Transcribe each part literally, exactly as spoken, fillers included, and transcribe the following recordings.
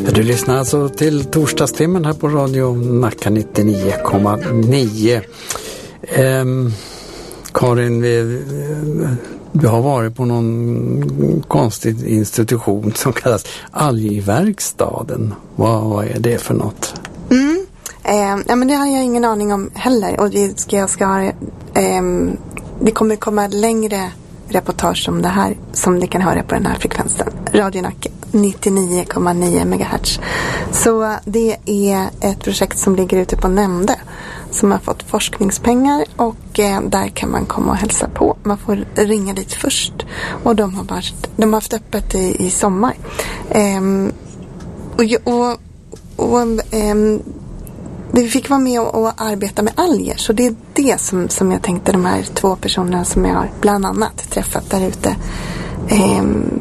Du lyssnar alltså till torsdagstimmen här på Radio Nacka nittionio komma nio. ehm, Karin, vi, du har varit på någon konstig institution som kallas Algverkstaden. Vad, vad är det för något? Mm. Eh, ja, men det har jag ingen aning om heller. Och vi ska, jag ska ha, eh, det kommer komma längre reportage om det här som ni kan höra på den här frekvensen. Radio Nacka nittionio komma nio megahertz. Så det är ett projekt som ligger ute på Nämnde som har fått forskningspengar och eh, där kan man komma och hälsa på. Man får ringa dit först och de har, varit, de har haft öppet i, i sommar. Ehm, och och, och ehm, vi fick vara med och, och arbeta med alger, så det är det som, som jag tänkte de här två personerna som jag har bland annat träffat där ute. Ehm,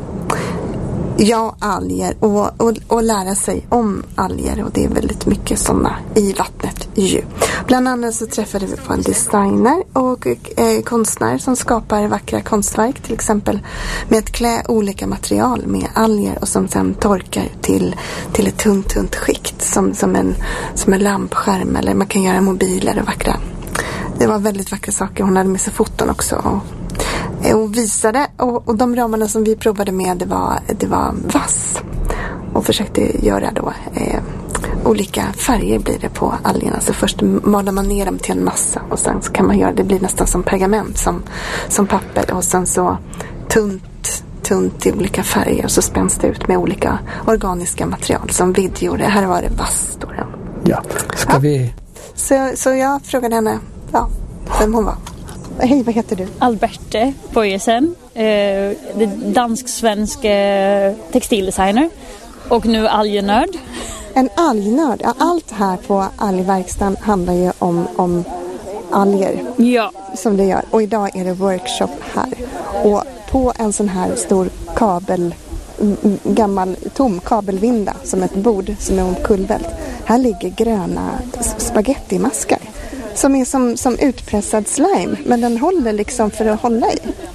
Ja, alger och, och, och lära sig om alger, och det är väldigt mycket sådana i vattnet ju. Bland annat så träffade vi på en designer och eh, konstnär som skapar vackra konstverk, till exempel med att klä olika material med alger och som sen torkar till, till ett tunt, tunt skikt som, som, en, som en lampskärm, eller man kan göra mobiler och vackra. Det var väldigt vackra saker. Hon hade med sig foton också och och visade, och, och de ramarna som vi provade med det var, det var vass och försökte göra då eh, olika färger blir det på algerna. Så först malar man ner dem till en massa och sen så kan man göra, det blir nästan som pergament, som, som papper, och sen så tunt tunt i olika färger och så spänns det ut med olika organiska material som vidjor. Det här var det vass då. Ja, ska ja. vi... Så, så jag frågade henne ja, vem hon var. Hej, vad heter du? Alberte Bojesen, eh, dansk-svensk eh, textildesigner och nu algenörd. En algnörd? Ja, allt här på algverkstan handlar ju om, om alger. Ja. Som det gör. Och idag är det workshop här. Och på en sån här stor kabel, gammal tom kabelvinda som ett bord som är omkullvält. Här ligger gröna spagettimaskar. Som är som, som utpressad slime. Men den håller liksom för att hålla i.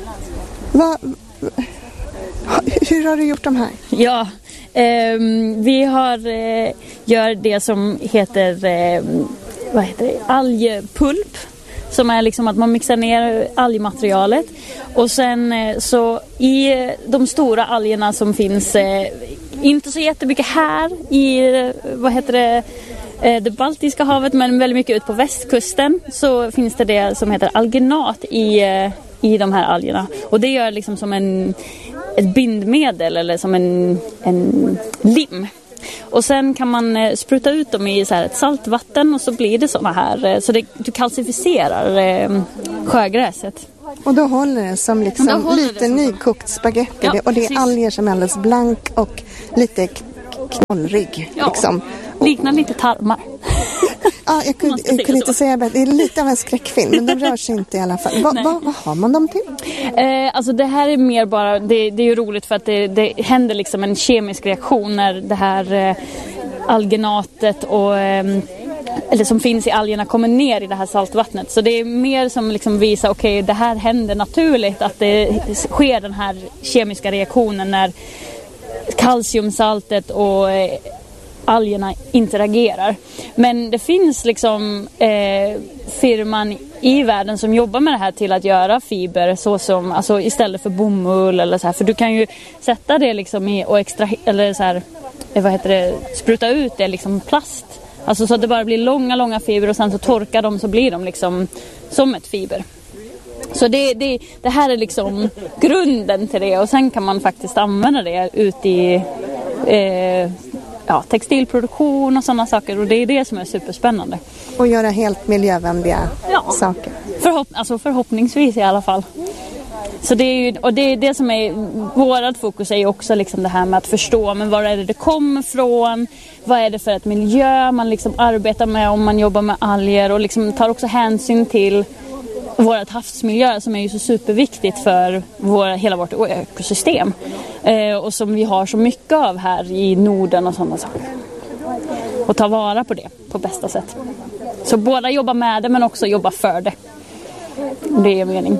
Va, hur har du gjort de här? Ja, eh, vi har eh, gör det som heter, eh, vad heter det? Algpulp. Som är liksom att man mixar ner algmaterialet. Och sen eh, så i de stora algerna som finns, eh, inte så jättemycket här i, vad heter det? det baltiska havet, men väldigt mycket ut på västkusten så finns det det som heter alginat i, i de här algerna. Och det gör liksom som en, ett bindmedel eller som en, en lim. Och sen kan man spruta ut dem i så här ett saltvatten och så blir det såna här, så det, du kalcificerar eh, sjögräset. Och då håller det som liksom håller lite det som nykokt spaghetti. Ja, och det är precis. Alger som är alldeles blank och lite knollrig. Ja, liksom. liknar lite tarmar. Ja, jag kunde, jag kunde inte säga bättre. Det är lite av en skräckfilm, men de rör sig inte i alla fall. Va, va, vad har man dem till? Eh, alltså det här är mer bara, det, det är ju roligt för att det, det händer liksom en kemisk reaktion när det här eh, alginatet och eh, eller som finns i algerna kommer ner i det här saltvattnet. Så det är mer som liksom visar, okej, okay, det här händer naturligt, att det sker den här kemiska reaktionen när kalciumsaltet och eh, algerna interagerar. Men det finns liksom eh, firman i världen som jobbar med det här till att göra fiber så som, alltså istället för bomull eller så här, för du kan ju sätta det liksom i och extra eller så här, vad heter det, spruta ut det liksom plast. Alltså så att det bara blir långa långa fiber och sen så torkar de så blir de liksom som ett fiber. Så det, det, det här är liksom grunden till det, och sen kan man faktiskt använda det ut i eh, ja, textilproduktion och sådana saker, och det är det som är superspännande. Och göra helt miljövänliga ja. saker. Förhopp- alltså förhoppningsvis i alla fall. Så det är ju, och det är det som är vårat fokus är ju också liksom det här med att förstå, men var är det det kommer från, vad är det för ett miljö man liksom arbetar med om man jobbar med alger, och liksom tar också hänsyn till vårt havsmiljö som är ju så superviktigt för vår, hela vårt ekosystem eh, och som vi har så mycket av här i Norden och sådana saker. Och ta vara på det på bästa sätt. Så båda jobbar med det men också jobbar för det. Det är mening.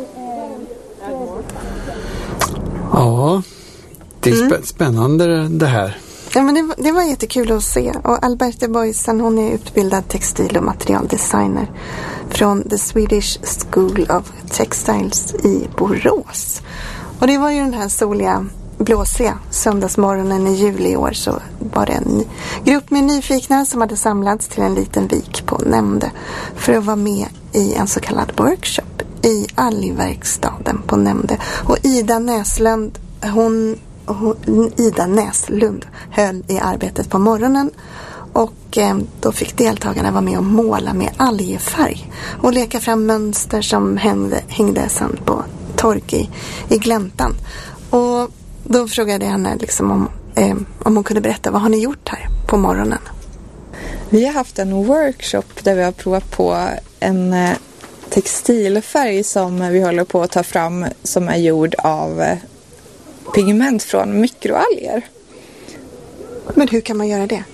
Ja, det är spä- spännande det här. Ja, men det, var, det var jättekul att se. Och Alberta Boysen, hon är utbildad textil- och materialdesigner från The Swedish School of Textiles i Borås. Och det var ju den här soliga, blåsiga söndagsmorgonen i juli i år, så var det en grupp med nyfikna som hade samlats till en liten vik på Nämnde för att vara med i en så kallad workshop i algverkstaden på Nämnde. Och Ida Näslund, hon, hon, Ida Näslund höll i arbetet på morgonen, och eh, då fick deltagarna vara med och måla med algfärg och leka fram mönster som hängde, hängde sen på tork i, i gläntan. Och då frågade jag henne liksom om, eh, om hon kunde berätta, vad har ni gjort här på morgonen? Vi har haft en workshop där vi har provat på en eh, textilfärg som vi håller på att ta fram, som är gjord av eh, pigment från mikroalger. Men hur kan man göra det?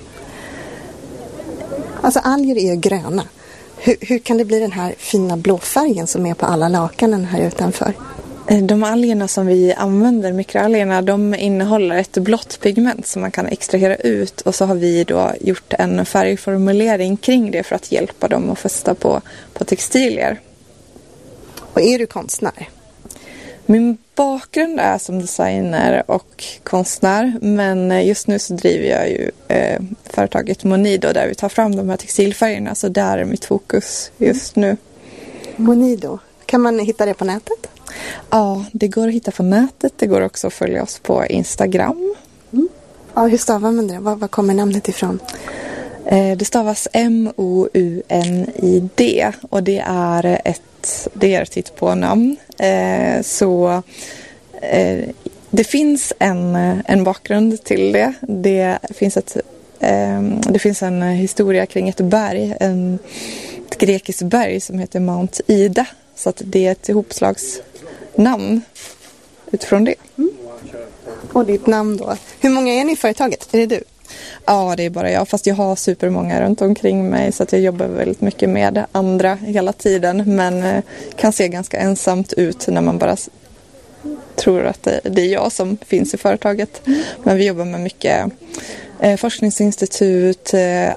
Alltså alger är ju gröna. Hur, hur kan det bli den här fina blåfärgen som är på alla lakanen här utanför? De algerna som vi använder, mikroalgerna, de innehåller ett blått pigment som man kan extrahera ut, och så har vi då gjort en färgformulering kring det för att hjälpa dem att fästa på, på textilier. Och är du konstnär? Min bakgrund är som designer och konstnär, men just nu så driver jag ju eh, företaget Monido där vi tar fram de här textilfärgerna, så där är mitt fokus just nu. Monido, kan man hitta det på nätet? Ja, det går att hitta på nätet. Det går också att följa oss på Instagram. Mm. Ja, hur stavar man det? Var, var kommer namnet ifrån? Eh, det stavas M O U N I D, och det är ett, det är ett hittepånamn. Eh, så eh, det finns en, en bakgrund till det. Det finns, ett, eh, det finns en historia kring ett berg, en, ett grekiskt berg som heter Mount Ida. Så att det är ett ihopslagsnamn utifrån det. Mm. Och ditt namn då? Hur många är ni i företaget? Är det du? Ja, det är bara jag. Fast jag har supermånga runt omkring mig, så att jag jobbar väldigt mycket med andra hela tiden. Men kan se ganska ensamt ut när man bara tror att det är jag som finns i företaget. Mm. Men vi jobbar med mycket eh, forskningsinstitut, eh,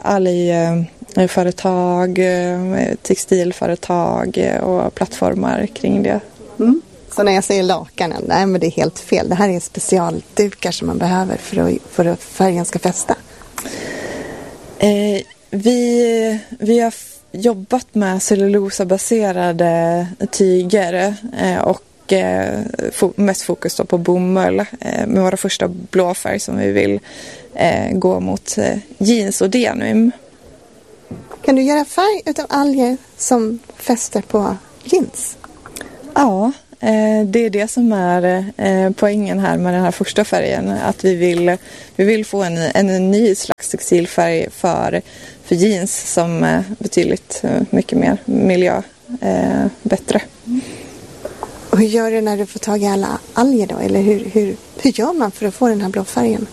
algföretag, eh, textilföretag och plattformar kring det. Mm. Så när jag säger lakanen, nej men det är helt fel. Det här är specialdukar som man behöver för att, för att färgen ska fästa. Eh, vi, vi har f- jobbat med cellulosabaserade tyger eh, och eh, fo- mest fokus då på bomull eh, med våra första blåfärg som vi vill eh, gå mot eh, jeans och denim. Kan du göra färg utav alger som fäster på jeans? Ja, det är det som är poängen här med den här första färgen. Att vi vill, vi vill få en, en ny slags textilfärg för, för jeans som är betydligt mycket mer miljö eh, bättre. Och hur gör du när du får tag i alla alger då? Eller hur, hur, hur gör man för att få den här blå färgen?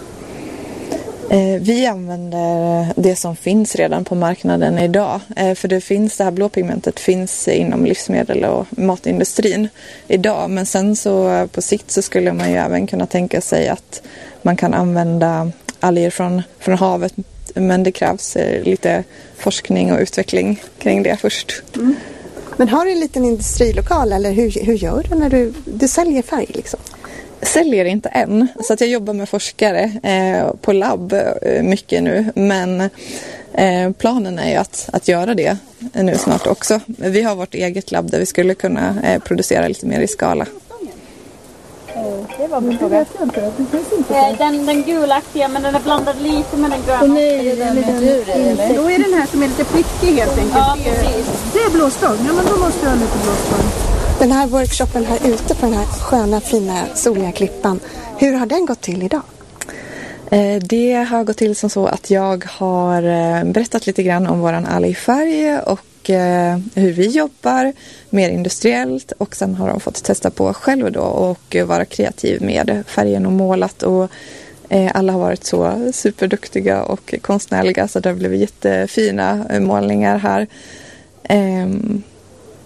Vi använder det som finns redan på marknaden idag. För det finns, det här blåpigmentet finns inom livsmedel och matindustrin idag. Men sen så på sikt så skulle man ju även kunna tänka sig att man kan använda alger från, från havet. Men det krävs lite forskning och utveckling kring det först. Mm. Men har du en liten industrilokal eller hur, hur gör du när du, du säljer färg liksom? Säljer inte än, så att jag jobbar med forskare eh, på labb eh, mycket nu, men eh, planen är ju att, att göra det nu snart också. Vi har vårt eget labb där vi skulle kunna eh, producera lite mer i skala. Det var min fråga. Den, den gulaktiga, men den är blandad lite med den gröna. Och nej, den är lite, då är den här som är lite prickig helt enkelt. Ja, precis. Det är blåstång, ja men då måste jag ha lite blåstång. Den här workshopen här ute på den här sköna, fina, soliga klippan. Hur har den gått till idag? Det har gått till som så att jag har berättat lite grann om våran algfärg och hur vi jobbar mer industriellt. Och sen har de fått testa på själv då och vara kreativ med färgen och målat. Och alla har varit så superduktiga och konstnärliga, så det har blivit jättefina målningar här.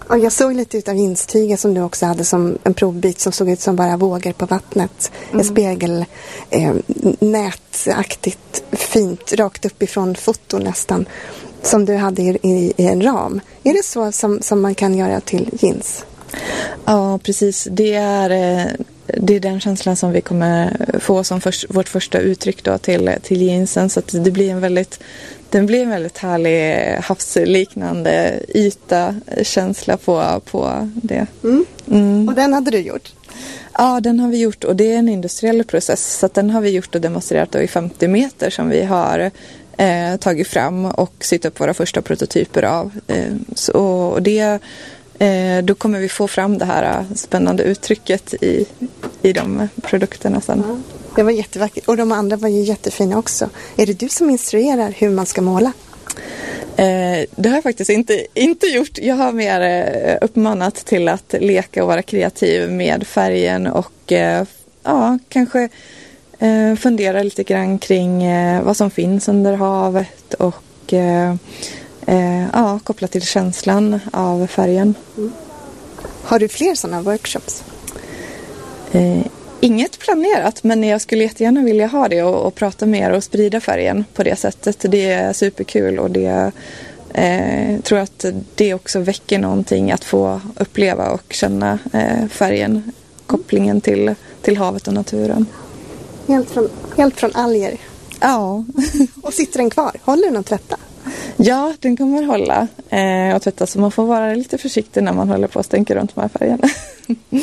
Och jag såg lite utav jeanstyget som du också hade som en provbit som såg ut som bara vågor på vattnet. Mm. En spegel, eh, nätaktigt fint, rakt uppifrån foto nästan, som du hade i, i, i en ram. Är det så som, som man kan göra till jeans? Ja, precis. Det är, det är den känslan som vi kommer få som för, vårt första uttryck då till, till jeansen. Så att det blir en väldigt, den blir en väldigt härlig havsliknande yta, känsla på, på det. Mm. Mm. Och den hade du gjort? Ja, den har vi gjort, och det är en industriell process. Så att den har vi gjort och demonstrerat då i femtio meter som vi har eh, tagit fram och sytt upp våra första prototyper av. Eh, så, och det Eh, då kommer vi få fram det här spännande uttrycket i, i de produkterna sen. Ja, det var jättevackert. Och de andra var ju jättefina också. Är det du som instruerar hur man ska måla? Eh, det har jag faktiskt inte, inte gjort. Jag har mer eh, uppmanat till att leka och vara kreativ med färgen och eh, ja, kanske eh, fundera lite grann kring eh, vad som finns under havet och eh, Eh, ja, kopplat till känslan av färgen. Mm. Har du fler sådana workshops? Eh, inget planerat, men jag skulle jättegärna vilja ha det och, och prata mer och sprida färgen på det sättet. Det är superkul, och det eh, tror att det också väcker någonting att få uppleva och känna eh, färgen, kopplingen till, till havet och naturen. Helt från, helt från alger? Ja. Och sitter den kvar? Håller den att tvätta? Ja, den kommer hålla eh, och tvätta, så man får vara lite försiktig när man håller på att stänka runt de här färgerna.